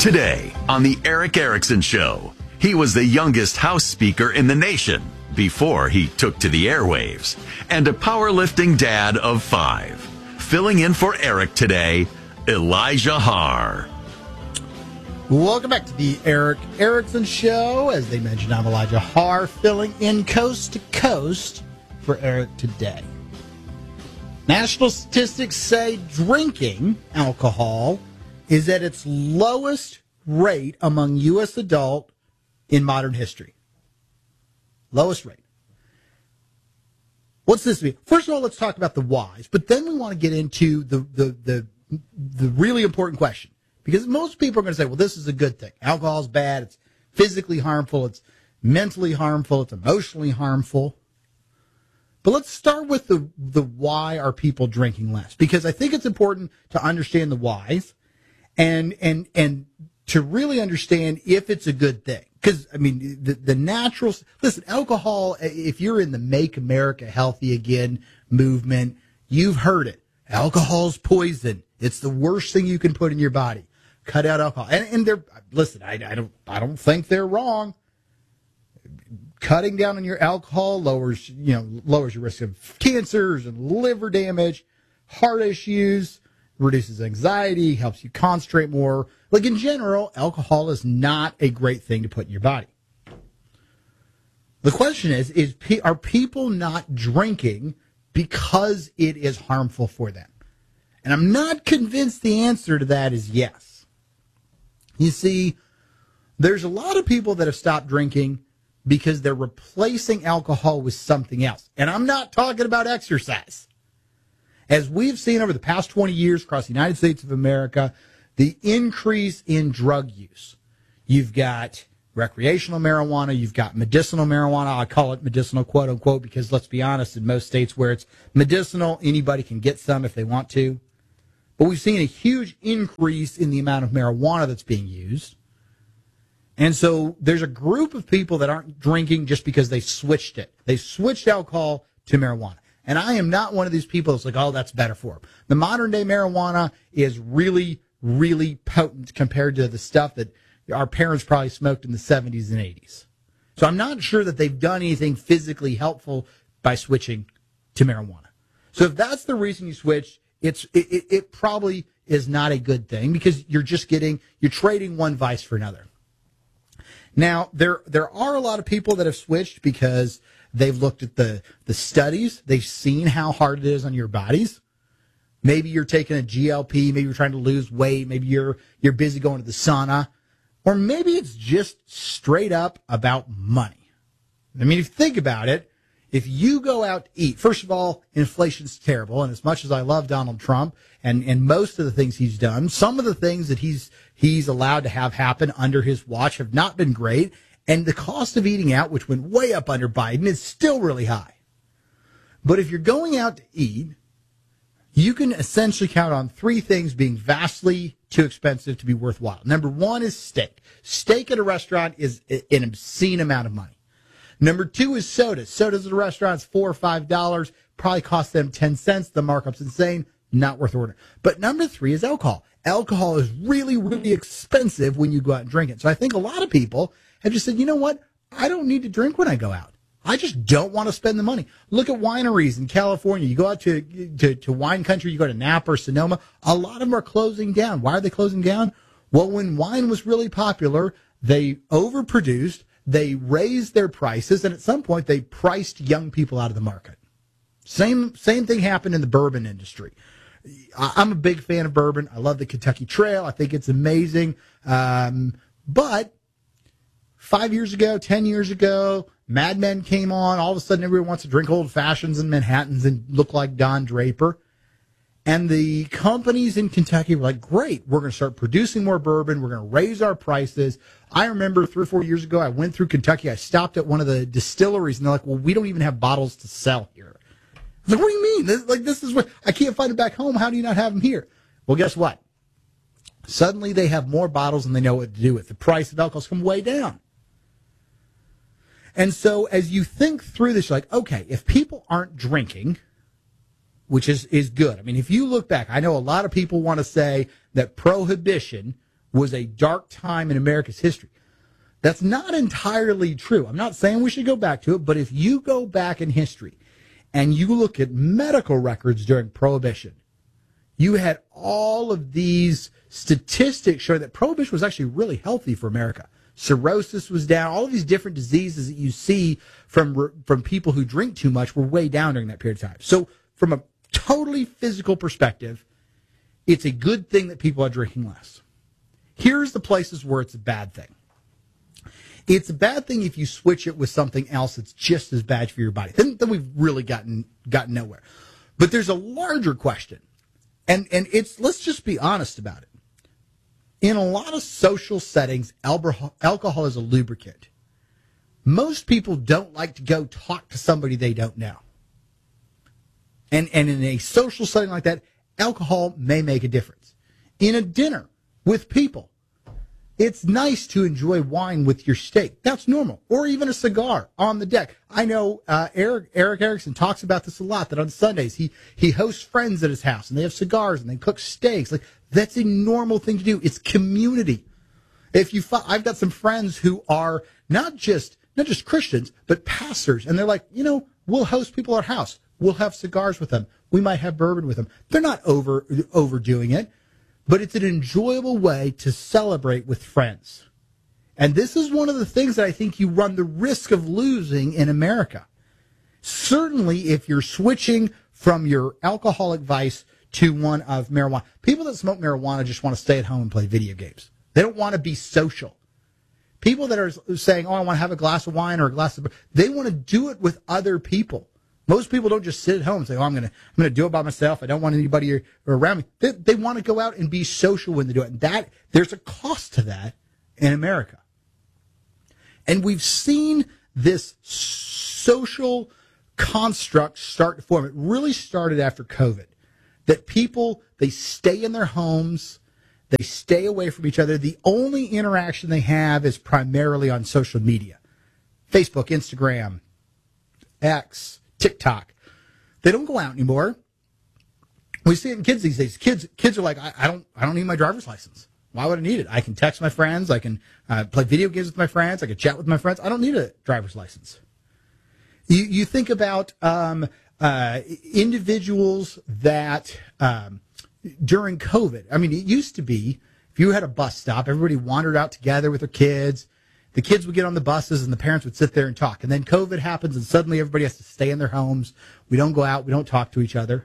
Today on The Eric Erickson Show, he was the youngest House Speaker in the nation before he took to the airwaves, and a powerlifting dad of 5. Filling in for Eric today, Elijah Haar. Welcome back to The Eric Erickson Show. As they mentioned, I'm Elijah Haar, filling in coast to coast for Eric today. National statistics say drinking alcohol is at its lowest rate among U.S. adult in modern history. Lowest rate. What's this mean? First of all, let's talk about the whys, but then we want to get into the really important question. Because most people are going to say, well, this is a good thing. Alcohol is bad. It's physically harmful. It's mentally harmful. It's emotionally harmful. But let's start with the why are people drinking less? Because I think it's important to understand the whys and to really understand if it's a good thing. Because, I mean, the natural... Listen, alcohol, if you're in the Make America Healthy Again movement, you've heard it. Alcohol's poison. It's the worst thing you can put in your body. Cut out alcohol. And they're... Listen, I don't think they're wrong. Cutting down on your alcohol lowers your risk of cancers and liver damage, heart issues, reduces anxiety, helps you concentrate more. Like, in general, alcohol is not a great thing to put in your body. The question is are people not drinking because it is harmful for them? And I'm not convinced the answer to that is yes. You see, there's a lot of people that have stopped drinking because they're replacing alcohol with something else. And I'm not talking about exercise. As we've seen over the past 20 years across the United States of America, the increase in drug use. You've got recreational marijuana, you've got medicinal marijuana. I call it medicinal, quote unquote, because let's be honest, in most states where it's medicinal, anybody can get some if they want to. But we've seen a huge increase in the amount of marijuana that's being used. And so there's a group of people that aren't drinking just because they switched it. They switched alcohol to marijuana. And I am not one of these people that's like, oh, that's better for them. The modern day marijuana is really, really potent compared to the stuff that our parents probably smoked in the 70s and 80s. So I'm not sure that they've done anything physically helpful by switching to marijuana. So if that's the reason you switched, it probably is not a good thing because you're trading one vice for another. Now, there are a lot of people that have switched because they've looked at the studies. They've seen how hard it is on your bodies. Maybe you're taking a GLP. Maybe you're trying to lose weight. Maybe you're busy going to the sauna. Or maybe it's just straight up about money. I mean, if you think about it, if you go out to eat, first of all, inflation's terrible. And as much as I love Donald Trump and most of the things he's done, some of the things that he's allowed to have happen under his watch have not been great. And the cost of eating out, which went way up under Biden, is still really high. But if you're going out to eat, you can essentially count on 3 things being vastly too expensive to be worthwhile. Number 1 is steak. Steak at a restaurant is an obscene amount of money. Number 2 is sodas. Sodas at a restaurant is $4 or $5. Probably cost them 10 cents. The markup's insane. Not worth ordering. But number 3 is alcohol. Alcohol is really, really expensive when you go out and drink it. So I think a lot of people have just said, you know what? I don't need to drink when I go out. I just don't want to spend the money. Look at wineries in California. You go out to wine country, you go to Napa or Sonoma. A lot of them are closing down. Why are they closing down? Well, when wine was really popular, they overproduced, they raised their prices, and at some point they priced young people out of the market. Same thing happened in the bourbon industry. I'm a big fan of bourbon. I love the Kentucky Trail. I think it's amazing. But 5 years ago, 10 years ago, Mad Men came on. All of a sudden, everyone wants to drink old fashions and Manhattans and look like Don Draper. And the companies in Kentucky were like, great, we're going to start producing more bourbon. We're going to raise our prices. I remember 3 or 4 years ago, I went through Kentucky. I stopped at one of the distilleries, and they're like, well, we don't even have bottles to sell here. I was like, what do you mean? This is what I can't find it back home. How do you not have them here? Well, guess what? Suddenly they have more bottles and they know what to do with. The price of alcohol's come way down. And so as you think through this, you're like, okay, if people aren't drinking, which is good. I mean, if you look back, I know a lot of people want to say that prohibition was a dark time in America's history. That's not entirely true. I'm not saying we should go back to it, but if you go back in history and you look at medical records during Prohibition, you had all of these statistics showing that Prohibition was actually really healthy for America. Cirrhosis was down. All of these different diseases that you see from people who drink too much were way down during that period of time. So from a totally physical perspective, it's a good thing that people are drinking less. Here's the places where it's a bad thing. It's a bad thing if you switch it with something else that's just as bad for your body. Then we've really gotten nowhere. But there's a larger question, and it's, let's just be honest about it. In a lot of social settings, alcohol is a lubricant. Most people don't like to go talk to somebody they don't know. And in a social setting like that, alcohol may make a difference. In a dinner with people, it's nice to enjoy wine with your steak. That's normal. Or even a cigar on the deck. I know Eric Erickson talks about this a lot, that on Sundays he hosts friends at his house, and they have cigars, and they cook steaks. Like, that's a normal thing to do. It's community. I've got some friends who are not just Christians, but pastors, and they're like, we'll host people at our house. We'll have cigars with them. We might have bourbon with them. They're not overdoing it, but it's an enjoyable way to celebrate with friends. And this is one of the things that I think you run the risk of losing in America. Certainly if you're switching from your alcoholic vice to one of marijuana. People that smoke marijuana just want to stay at home and play video games. They don't want to be social. People that are saying, I want to have a glass of wine or a glass of beer, they want to do it with other people. Most people don't just sit at home and say, I'm going to do it by myself. I don't want anybody around me. They want to go out and be social when they do it. And there's a cost to that in America. And we've seen this social construct start to form. It really started after COVID. That people, they stay in their homes, they stay away from each other. The only interaction they have is primarily on social media. Facebook, Instagram, X, TikTok. They don't go out anymore. We see it in kids these days. Kids are like, I don't need my driver's license. Why would I need it? I can text my friends. I can play video games with my friends. I can chat with my friends. I don't need a driver's license. You think about individuals that during COVID, I mean, it used to be if you had a bus stop, everybody wandered out together with their kids. The kids would get on the buses and the parents would sit there and talk. And then COVID happens and suddenly everybody has to stay in their homes. We don't go out. We don't talk to each other.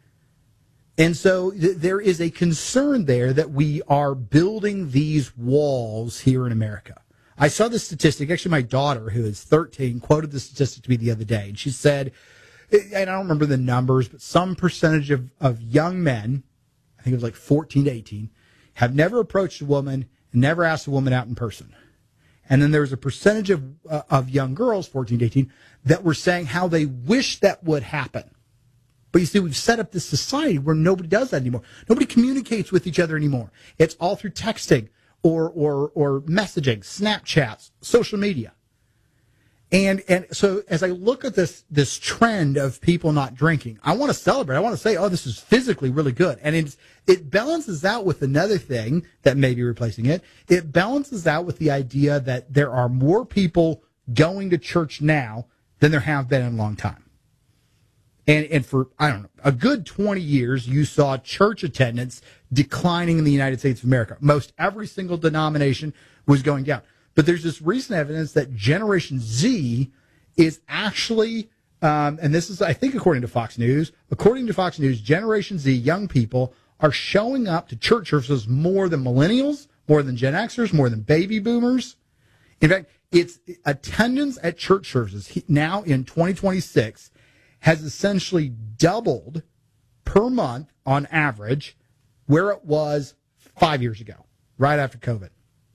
And so there is a concern there that we are building these walls here in America. I saw this statistic. Actually, my daughter, who is 13, quoted the statistic to me the other day. And she said, and I don't remember the numbers, but some percentage of young men, I think it was like 14 to 18, have never approached a woman and never asked a woman out in person. And then there was a percentage of young girls, 14 to 18, that were saying how they wish that would happen. But you see, we've set up this society where nobody does that anymore. Nobody communicates with each other anymore. It's all through texting or messaging, Snapchats, social media. And so as I look at this trend of people not drinking, I want to celebrate. I want to say, this is physically really good. And it balances out with another thing that may be replacing it. It balances out with the idea that there are more people going to church now than there have been in a long time. And for, I don't know, a good 20 years, you saw church attendance declining in the United States of America. Most every single denomination was going down. But there's this recent evidence that Generation Z is actually, and this is, I think, according to Fox News, Generation Z, young people, are showing up to church services more than millennials, more than Gen Xers, more than baby boomers. In fact, it's attendance at church services now in 2026 has essentially doubled per month on average where it was 5 years ago, right after COVID.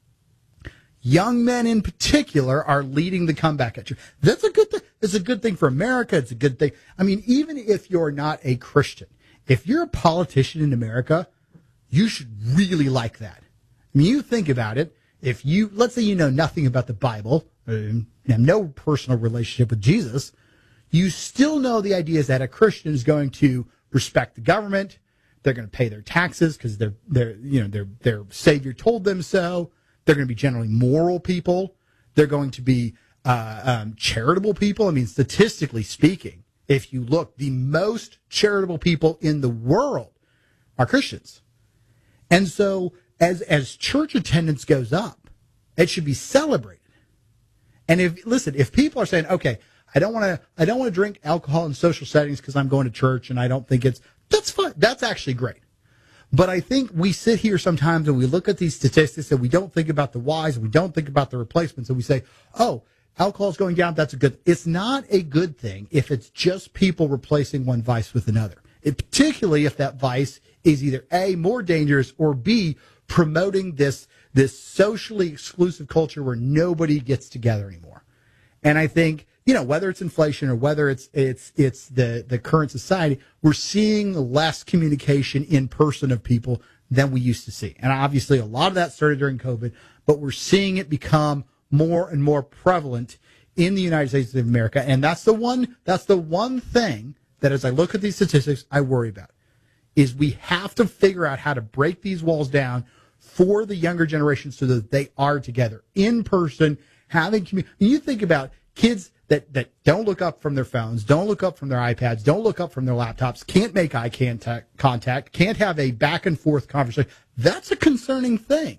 Young men in particular are leading the comeback at church. That's a good thing. It's a good thing for America. It's a good thing. I mean, even if you're not a Christian, if you're a politician in America, you should really like that. I mean, you think about it. If you, let's say you know nothing about the Bible, and have no personal relationship with Jesus, you still know the idea is that a Christian is going to respect the government, They're going to pay their taxes because their savior told them so. They're going to be generally moral people. They're going to be charitable people. I mean, statistically speaking, if you look, the most charitable people in the world are Christians. And so as church attendance goes up, it should be celebrated. And if people are saying, okay, I don't want to drink alcohol in social settings because I'm going to church and I don't think that's fine. That's actually great. But I think we sit here sometimes and we look at these statistics and we don't think about the whys, we don't think about the replacements, and we say, oh, alcohol's going down, that's a good. It's not a good thing if it's just people replacing one vice with another. Particularly if that vice is either A, more dangerous, or B, promoting this socially exclusive culture where nobody gets together anymore. And I think, whether it's inflation or whether it's the current society, we're seeing less communication in person of people than we used to see. And obviously a lot of that started during COVID, but we're seeing it become more and more prevalent in the United States of America. And that's the one thing that as I look at these statistics, I worry about, is we have to figure out how to break these walls down for the younger generation so that they are together in person, having community. You think about kids that don't look up from their phones, don't look up from their iPads, don't look up from their laptops, can't make eye contact, can't have a back and forth conversation. That's a concerning thing.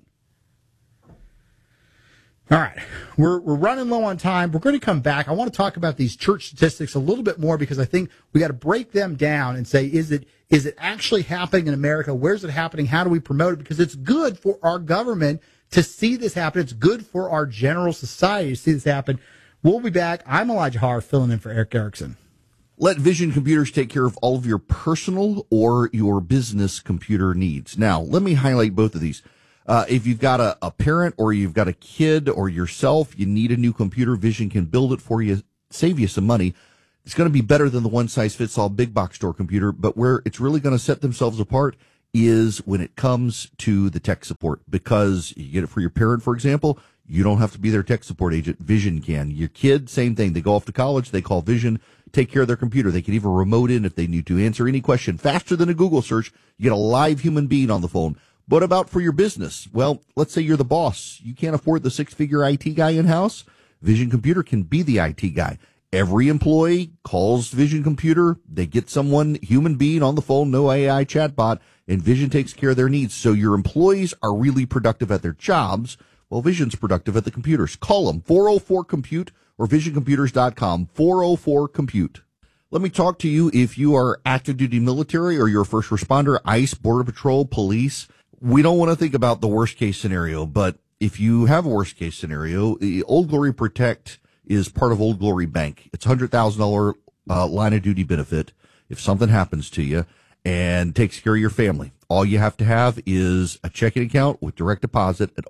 All right, we're running low on time. We're going to come back. I want to talk about these church statistics a little bit more because I think we got to break them down and say, is it actually happening in America? Where's it happening? How do we promote it? Because it's good for our government to see this happen. It's good for our general society to see this happen. We'll be back. I'm Elijah Harr, filling in for Eric Erickson. Let Vision Computers take care of all of your personal or your business computer needs. Now, let me highlight both of these. If you've got a parent or you've got a kid or yourself, you need a new computer, Vision can build it for you, save you some money. It's going to be better than the one-size-fits-all big box store computer, but where it's really going to set themselves apart is when it comes to the tech support. Because you get it for your parent, for example, you don't have to be their tech support agent. Vision can. Your kid, same thing. They go off to college, they call Vision, take care of their computer. They can even remote in if they need to answer any question faster than a Google search. You get a live human being on the phone. What about for your business? Well, let's say you're the boss. You can't afford the six-figure IT guy in-house. Vision Computer can be the IT guy. Every employee calls Vision Computer. They get someone, human being on the phone, no AI chatbot, and Vision takes care of their needs. So your employees are really productive at their jobs, while Vision's productive at the computers. Call them, 404-COMPUTE or visioncomputers.com, 404-COMPUTE. Let me talk to you if you are active duty military or you're a first responder, ICE, Border Patrol, police. We don't want to think about the worst case scenario, but if you have a worst case scenario, the Old Glory Protect is part of Old Glory Bank. It's $100,000 line of duty benefit if something happens to you and takes care of your family. All you have to have is a checking account with direct deposit at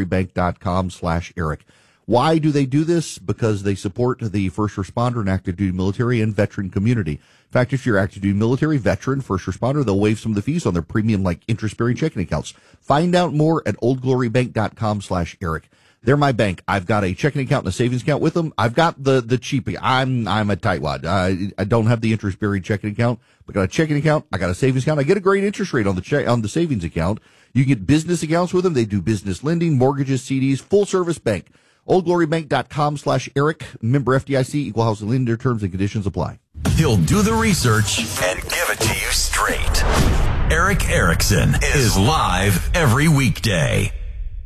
oldglorybank.com/Eric. Why do they do this? Because they support the first responder and active duty military and veteran community. In fact, if you're active duty military, veteran, first responder, they'll waive some of the fees on their premium like interest-bearing checking accounts. Find out more at oldglorybank.com/Eric. They're my bank. I've got a checking account and a savings account with them. I've got the cheapie. I'm a tightwad. I don't have the interest-bearing checking account, but got a checking account. I got a savings account. I get a great interest rate on the savings account. You get business accounts with them. They do business lending, mortgages, CDs, full service bank. oldglorybank.com/Eric. Member FDIC, equal housing lender, terms and conditions apply. He'll do the research and give it to you straight. Eric Erickson is live every weekday.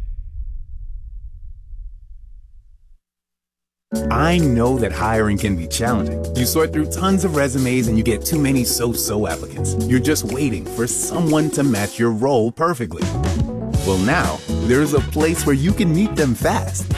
I know that hiring can be challenging. You sort through tons of resumes and you get too many so-so applicants. You're just waiting for someone to match your role perfectly. Well, now, there's a place where you can meet them fast.